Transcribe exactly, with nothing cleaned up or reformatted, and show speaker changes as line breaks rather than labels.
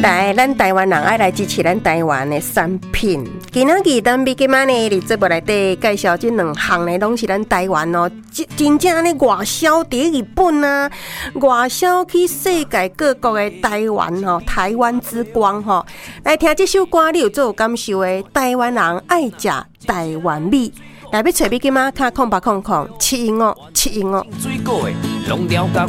来，咱台湾人爱来支持咱台湾的产品。今仔日咱比今仔呢，伫节目内底介绍这两项呢，拢是咱台湾哦，真正呢外销伫日本啊，外销去世界各国的台湾吼，台湾之光吼。来听这首歌，你有做有感受的？台湾人爱食台湾米。来，要找比今仔卡空八空空七音哦，七音哦。